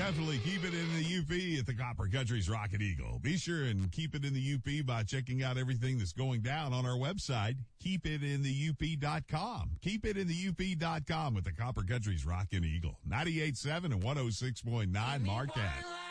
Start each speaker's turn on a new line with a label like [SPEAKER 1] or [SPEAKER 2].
[SPEAKER 1] Definitely keep it in the UP at the Copper Country's Rocket Eagle. Be sure and keep it in the UP by checking out everything that's going down on our website, keepitinthe.up.com. Keepitinthe.up.com with the Copper Country's Rocket Eagle. 98.7 and 106.9 Marquette.